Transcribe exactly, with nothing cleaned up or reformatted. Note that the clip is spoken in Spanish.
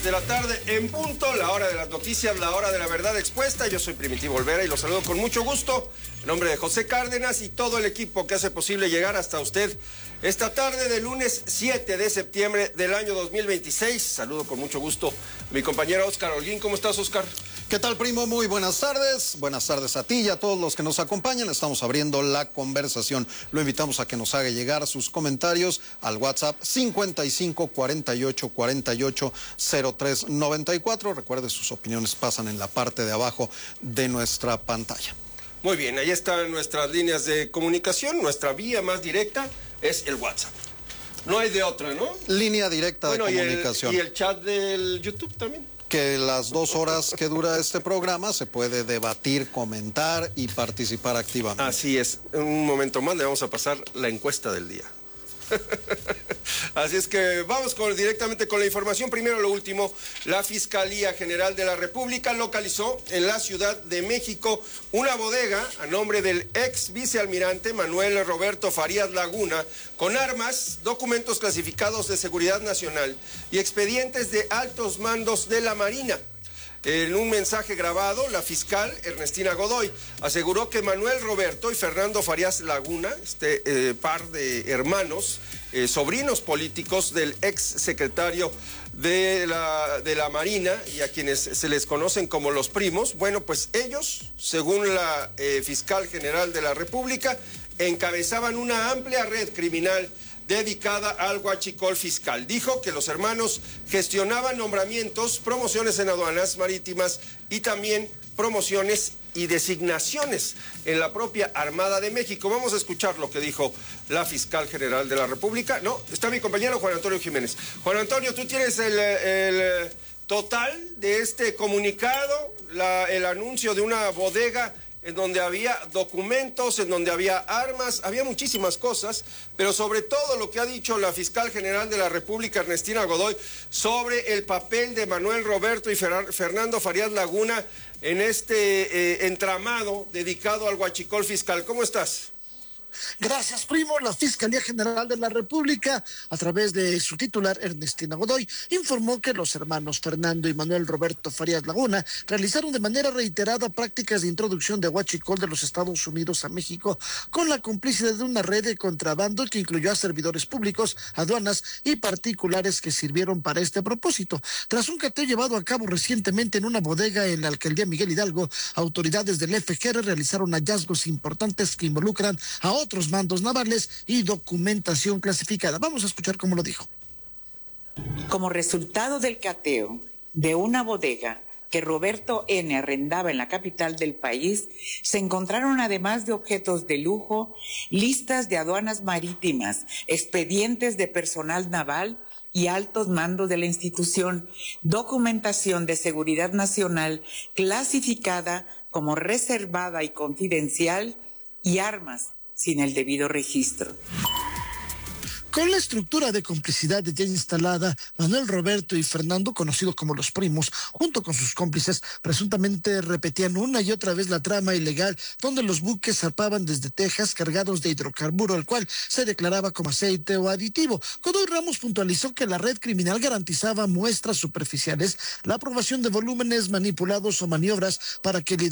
De la tarde en punto, la hora de las noticias, la hora de la verdad expuesta. Yo soy Primitivo Olvera y los saludo con mucho gusto en nombre de José Cárdenas y todo el equipo que hace posible llegar hasta usted esta tarde de lunes siete de septiembre del año dos mil veintiséis. Saludo con mucho gusto a mi compañero Oscar Holguín. ¿Cómo estás, Oscar? ¿Qué tal, primo? Muy buenas tardes. Buenas tardes a ti y a todos los que nos acompañan. Estamos abriendo la conversación. Lo invitamos a que nos haga llegar sus comentarios al WhatsApp cincuenta y cinco cuarenta y ocho cuarenta y ocho cero tres noventa y cuatro. Recuerde, sus opiniones pasan en la parte de abajo de nuestra pantalla. Muy bien, ahí están nuestras líneas de comunicación. Nuestra vía más directa es el WhatsApp. No hay de otra, ¿no? Línea directa bueno, de comunicación. Y el, y el chat del YouTube también. Que las dos horas que dura este programa se puede debatir, comentar y participar activamente. Así es. En un momento más le vamos a pasar la encuesta del día. Así es que vamos con, directamente con la información. Primero lo último, la Fiscalía General de la República localizó en la Ciudad de México una bodega a nombre del ex vicealmirante Manuel Roberto Farías Laguna con armas, documentos clasificados de seguridad nacional y expedientes de altos mandos de la Marina. En un mensaje grabado, la fiscal Ernestina Godoy aseguró que Manuel Roberto y Fernando Farías Laguna, este eh, par de hermanos, eh, sobrinos políticos del ex secretario de la, de la Marina y a quienes se les conocen como los primos, bueno, pues ellos, según la eh, fiscal general de la República, encabezaban una amplia red criminal dedicada al huachicol fiscal. Dijo que los hermanos gestionaban nombramientos, promociones en aduanas marítimas y también promociones y designaciones en la propia Armada de México. Vamos a escuchar lo que dijo la fiscal general de la República. No, está mi compañero Juan Antonio Jiménez. Juan Antonio, tú tienes el, el total de este comunicado, la, el anuncio de una bodega en donde había documentos, en donde había armas, había muchísimas cosas, pero sobre todo lo que ha dicho la fiscal general de la República, Ernestina Godoy, sobre el papel de Manuel Roberto y Fer- Fernando Farías Laguna en este eh, entramado dedicado al huachicol fiscal. ¿Cómo estás? Gracias, primo. La Fiscalía General de la República, a través de su titular, Ernestina Godoy, informó que los hermanos Fernando y Manuel Roberto Farías Laguna realizaron de manera reiterada prácticas de introducción de huachicol de los Estados Unidos a México con la complicidad de una red de contrabando que incluyó a servidores públicos, aduanas y particulares que sirvieron para este propósito. Tras un cateo llevado a cabo recientemente en una bodega en la alcaldía Miguel Hidalgo, autoridades del F G R realizaron hallazgos importantes que involucran a otros mandos navales y documentación clasificada. Vamos a escuchar cómo lo dijo. Como resultado del cateo de una bodega que Roberto N. arrendaba en la capital del país, se encontraron, además de objetos de lujo, listas de aduanas marítimas, expedientes de personal naval y altos mandos de la institución, documentación de seguridad nacional clasificada como reservada y confidencial y armas sin el debido registro. Con la estructura de complicidad ya instalada, Manuel Roberto y Fernando, conocidos como los primos, junto con sus cómplices, presuntamente repetían una y otra vez la trama ilegal donde los buques zarpaban desde Texas cargados de hidrocarburo, el cual se declaraba como aceite o aditivo. Godoy Ramos puntualizó que la red criminal garantizaba muestras superficiales, la aprobación de volúmenes manipulados o maniobras para que el